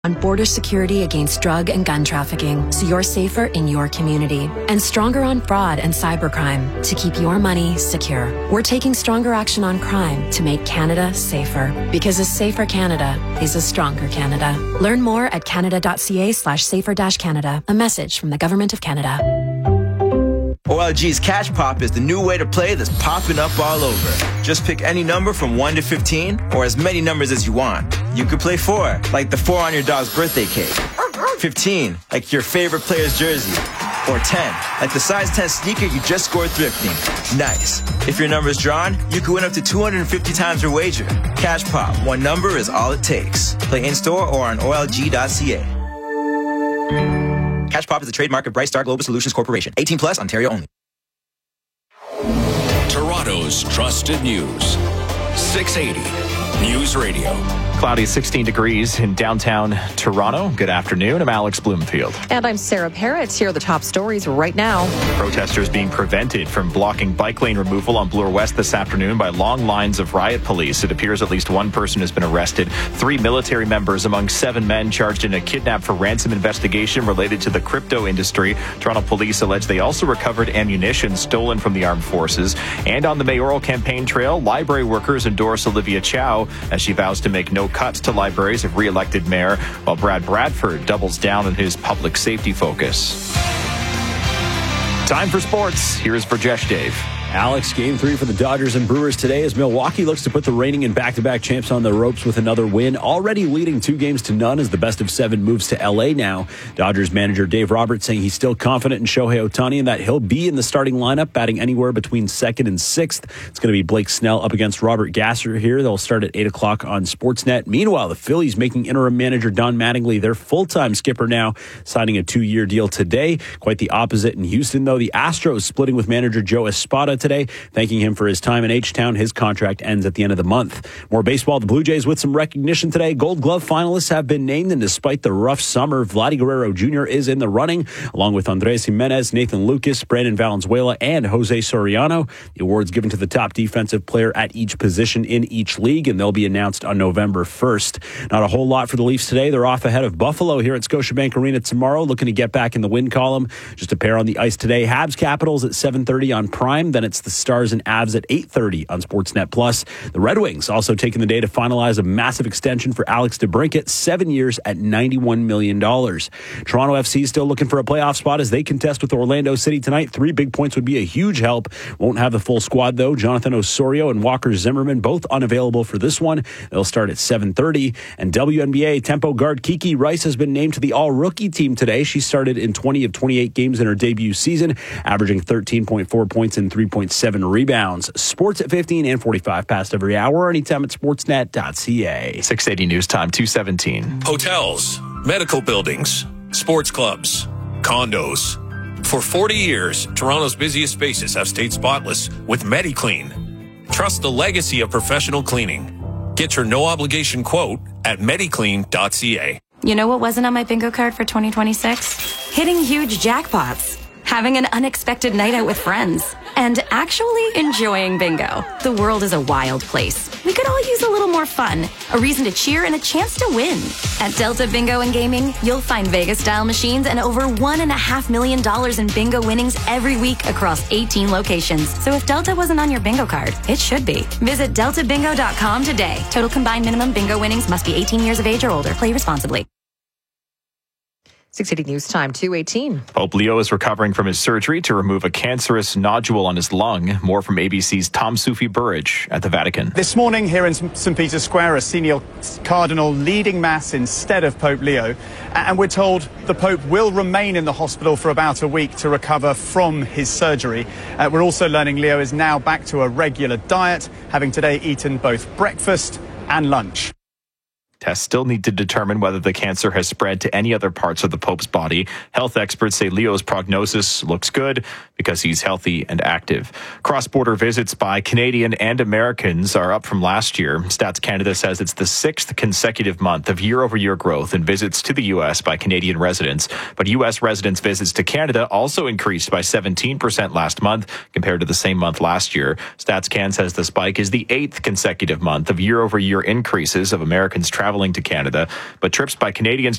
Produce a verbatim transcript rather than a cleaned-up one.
on border security against drug and gun trafficking so you're safer in your community, and stronger on fraud and cybercrime to keep your money secure. We're taking stronger action on crime to make Canada safer, because a safer Canada is a stronger Canada. Learn more at canada.ca slash safer dash Canada. A message from the Government of Canada. O L G's Cash Pop is the new way to play that's popping up all over. Just pick any number from one to fifteen, or as many numbers as you want. You could play four, like the four on your dog's birthday cake. fifteen, like your favorite player's jersey. Or ten, like the size ten sneaker you just scored thrifting. Nice. If your number's drawn, you could win up to two hundred fifty times your wager. Cash Pop, one number is all it takes. Play in-store or on O L G dot C A. Cash Pop is a trademark of Bright Star Global Solutions Corporation. eighteen plus, Ontario only. Toronto's trusted news. six eighty News Radio. Cloudy, sixteen degrees in downtown Toronto. Good afternoon. I'm Alex Bloomfield. And I'm Sarah Parrott. Here are the top stories right now. Protesters being prevented from blocking bike lane removal on Bloor West this afternoon by long lines of riot police. It appears at least one person has been arrested. Three military members among seven men charged in a kidnap for ransom investigation related to the crypto industry. Toronto police allege they also recovered ammunition stolen from the armed forces. And on the mayoral campaign trail, library workers endorse Olivia Chow as she vows to make no cuts to libraries if re-elected mayor, while Brad Bradford doubles down on his public safety focus. Time for sports. Here's Burjesh Dave. Alex, game three for the Dodgers and Brewers today as Milwaukee looks to put the reigning and back-to-back champs on the ropes with another win. Already leading two games to none as the best of seven moves to L A now. Dodgers manager Dave Roberts saying he's still confident in Shohei Ohtani and that he'll be in the starting lineup, batting anywhere between second and sixth. It's going to be Blake Snell up against Robert Gasser here. They'll start at eight o'clock on Sportsnet. Meanwhile, the Phillies making interim manager Don Mattingly their full-time skipper now, signing a two-year deal today. Quite the opposite in Houston, though. The Astros splitting with manager Joe Espada today, thanking him for his time in H-Town. His contract ends at the end of the month. More baseball. The Blue Jays with some recognition today. Gold Glove finalists have been named, and despite the rough summer, Vladdy Guerrero Junior is in the running, along with Andres Jimenez, Nathan Lucas, Brandon Valenzuela, and Jose Soriano. The awards given to the top defensive player at each position in each league, and they'll be announced on November first. Not a whole lot for the Leafs today. They're off ahead of Buffalo here at Scotiabank Arena tomorrow, looking to get back in the win column. Just a pair on the ice today. Habs Capitals at seven thirty on Prime. Then it's the Stars and Avs at eight thirty on Sportsnet Plus. The Red Wings also taking the day to finalize a massive extension for Alex DeBrincat, seven years at ninety-one million dollars. Toronto F C still looking for a playoff spot as they contest with Orlando City tonight. Three big points would be a huge help. Won't have the full squad, though. Jonathan Osorio and Walker Zimmerman both unavailable for this one. They'll start at seven thirty. And W N B A tempo guard Kiki Rice has been named to the all-rookie team today. She started in twenty of twenty-eight games in her debut season, averaging thirteen point four points and three point seven rebounds. Sports at fifteen and forty-five past every hour, anytime at sportsnet dot c a. six eighty News Time, two seventeen. Hotels, medical buildings, sports clubs, condos. For forty years, Toronto's busiest spaces have stayed spotless with MediClean. Trust the legacy of professional cleaning. Get your no-obligation quote at mediclean dot c a. You know what wasn't on my bingo card for twenty twenty-six? Hitting huge jackpots, having an unexpected night out with friends, and actually enjoying bingo. The world is a wild place. We could all use a little more fun, a reason to cheer, and a chance to win. At Delta Bingo and Gaming, you'll find Vegas-style machines and over one and a half million dollars in bingo winnings every week across eighteen locations. So if Delta wasn't on your bingo card, it should be. Visit delta bingo dot com today. Total combined minimum bingo winnings must be eighteen years of age or older. Play responsibly. six eighty News Time, two eighteen. Pope Leo is recovering from his surgery to remove a cancerous nodule on his lung. More from A B C's Tom Sufi Burridge at the Vatican. This morning here in Saint Peter's Square, a senior cardinal leading mass instead of Pope Leo. And we're told the Pope will remain in the hospital for about a week to recover from his surgery. Uh, we're also learning Leo is now back to a regular diet, having today eaten both breakfast and lunch. Tests still need to determine whether the cancer has spread to any other parts of the Pope's body. Health experts say Leo's prognosis looks good because he's healthy and active. Cross-border visits by Canadian and Americans are up from last year. Stats Canada says it's the sixth consecutive month of year-over-year growth in visits to the U S by Canadian residents. But U S residents' visits to Canada also increased by seventeen percent last month compared to the same month last year. Stats Can says the spike is the eighth consecutive month of year-over-year increases of Americans traveling traveling to Canada, but trips by Canadians